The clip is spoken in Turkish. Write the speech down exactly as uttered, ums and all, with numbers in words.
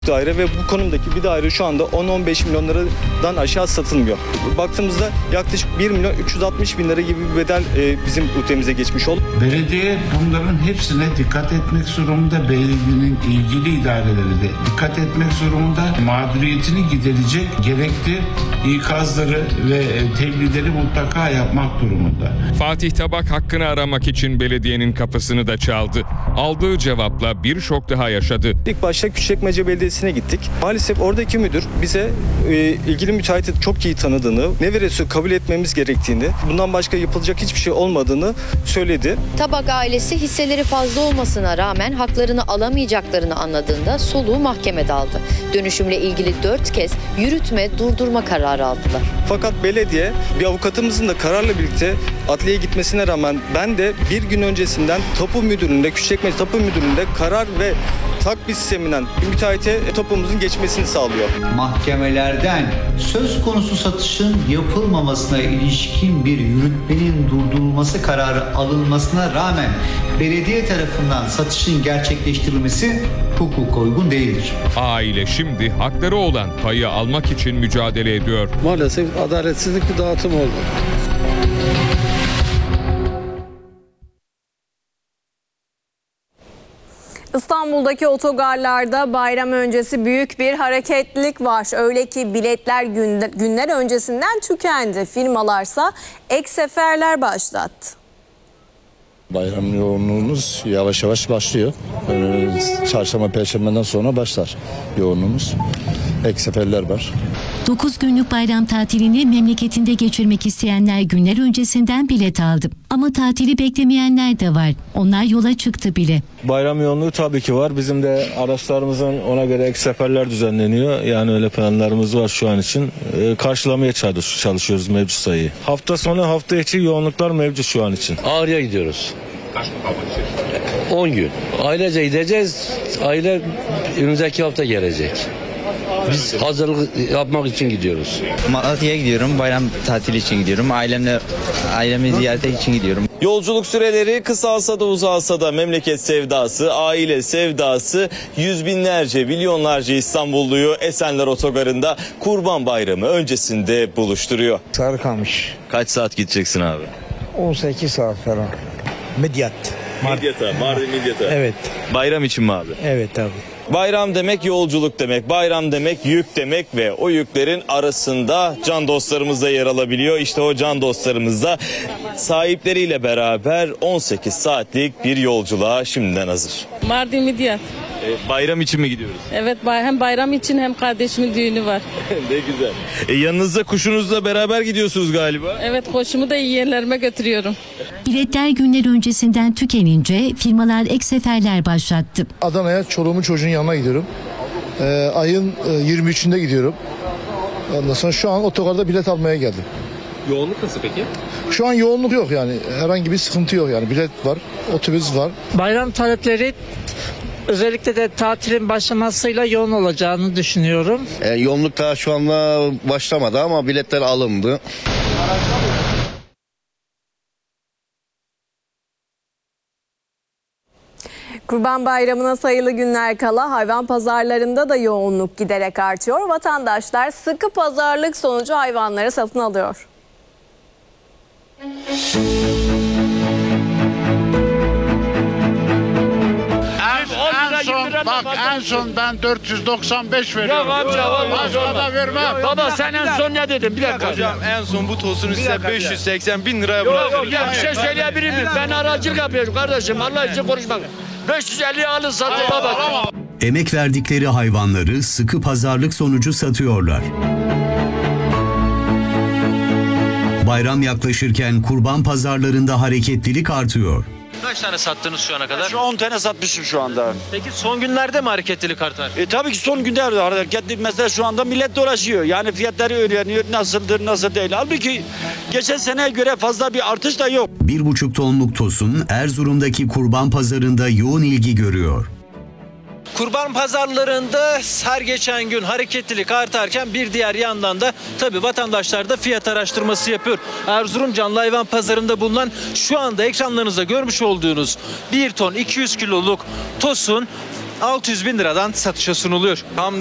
daire ve bu konumdaki bir daire şu anda on on beş milyon liradan aşağı satılmıyor. Baktığımızda yaklaşık bir milyon üç yüz altmış bin lira gibi bir bedel e, bizim ülkemize geçmiş oldu. Belediye bunların hepsine dikkat etmek zorunda. Belediyenin ilgili idareleri de dikkat etmek zorunda. Mağduriyetini giderecek gerekli ikazları ve tebliğleri mutlaka yapmak durumunda. Fatih Tabak hakkını aramak için belediyenin kapısını da çaldı. Aldığı cevapla bir şok daha yaşadı. İlk başta Küçükçekmece Belediyesi'ne gittik. Maalesef oradaki müdür bize e, ilgili müteahhiti çok iyi tanıdığını, ne verirse kabul etmemiz gerektiğini, bundan başka yapılacak hiçbir şey olmadığını söyledi. Tabak ailesi hisseleri fazla olmasına rağmen haklarını alamayacaklarını anladığında soluğu mahkemede aldı. Dönüşümle ilgili dört kez yürütme, durdurma kararı aldılar. Fakat belediye bir avukatımızın da kararla birlikte adliyeye gitmesine rağmen ben de bir gün öncesinden tapu müdürlüğünde, Küçükçekmece Tapu Müdürlüğü'nde karar ve takviye sisteminden bir müteahhite tapumuzun geçmesini sağlıyor. Mahkemelerden söz konusu satışın yapılmamasına ilişkin bir yürütmenin durdurulması kararı alınmasına rağmen belediye tarafından satışın gerçekleştirilmesi hukuka uygun değildir. Aile şimdi hakları olan payı almak için mücadele ediyor. Maalesef adaletsizlik bir dağıtım oldu. İstanbul'daki otogarlarda bayram öncesi büyük bir hareketlilik var. Öyle ki biletler günler öncesinden tükendi. Firmalarsa ek seferler başlattı. Bayram yoğunluğumuz yavaş yavaş başlıyor. Çarşamba, Perşembe'den sonra başlar yoğunluğumuz. Ek seferler var. dokuz günlük bayram tatilini memleketinde geçirmek isteyenler günler öncesinden bilet aldı. Ama tatili beklemeyenler de var. Onlar yola çıktı bile. Bayram yoğunluğu tabii ki var. Bizim de araçlarımızın ona göre ek seferler düzenleniyor. Yani öyle planlarımız var şu an için. Ee, karşılamaya çalışıyoruz mevcut sayıyı. Hafta sonu, hafta içi yoğunluklar mevcut şu an için. Ağrı'ya gidiyoruz. Kaç gün kalmak için? on gün. Ailece gideceğiz. Aile önümüzdeki hafta gelecek. Biz hazırlık yapmak için gidiyoruz. Malatya'ya gidiyorum. Bayram tatili için gidiyorum. Ailemle ailemi ziyarete için gidiyorum. Yolculuk süreleri kısalsa da uzalsa da memleket sevdası, aile sevdası yüz binlerce, milyonlarca İstanbulluyu Esenler Otogarı'nda Kurban Bayramı öncesinde buluşturuyor. Sarıkamış. Kaç saat gideceksin abi? on sekiz saat falan. Midyat. Midyat'a, Mardin Midyat'a. Evet. Bayram için mi abi? Evet abi. Bayram demek yolculuk demek, bayram demek yük demek ve o yüklerin arasında can dostlarımız da yer alabiliyor. İşte o can dostlarımız da sahipleriyle beraber on sekiz saatlik bir yolculuğa şimdiden hazır. Mardin Midyat. E, bayram için mi gidiyoruz? Evet, hem bayram için hem kardeşimin düğünü var. Ne güzel. E, yanınızda kuşunuzla beraber gidiyorsunuz galiba. Evet, kuşumu da iyi yerlerime götürüyorum. Biletler günler öncesinden tükenince firmalar ek seferler başlattı. Adana'ya çoluğumun çocuğun yanına gidiyorum. Ee, ayın yirmi üçünde gidiyorum. Ondan sonra şu an otogarda bilet almaya geldim. Yoğunluk nasıl peki? Şu an yoğunluk yok yani. Herhangi bir sıkıntı yok yani. Bilet var, otobüs var. Bayram talepleri özellikle de tatilin başlamasıyla yoğun olacağını düşünüyorum. E, yoğunluk daha şu anda başlamadı ama biletler alındı. Kurban Bayramı'na sayılı günler kala hayvan pazarlarında da yoğunluk giderek artıyor. Vatandaşlar sıkı pazarlık sonucu hayvanları satın alıyor. En son bak en son ben dört yüz doksan beş veriyorum. Ya amca başka da vermem. Baba sen en son ne dedin? Bir dakika. Hocam en son bu tosunu size beş yüz seksen bin liraya bırakıyorum. Yok ya bir şey söyleyebilir miyim? Ben aracılık yapıyorum kardeşim. Allah için konuşmak. beş yüz elli alın satın baba. Emek verdikleri hayvanları sıkı pazarlık sonucu satıyorlar. Bayram yaklaşırken kurban pazarlarında hareketlilik artıyor. Kaç tane sattınız şu ana kadar? Şu on tane satmışım şu anda. Peki son günlerde mi hareketlilik artar? E tabii ki son günde hareketli mesela şu anda millet dolaşıyor. Yani fiyatları öğreniyor nasıldır nasıl değil. Halbuki geçen seneye göre fazla bir artış da yok. Bir buçuk tonluk tosun Erzurum'daki kurban pazarında yoğun ilgi görüyor. Kurban pazarlarında her geçen gün hareketlilik artarken bir diğer yandan da tabii vatandaşlar da fiyat araştırması yapıyor. Erzurum Canlı Hayvan Pazarı'nda bulunan şu anda ekranlarınızda görmüş olduğunuz bir ton iki yüz kiloluk tosun altı yüz bin liradan satışa sunuluyor. Tam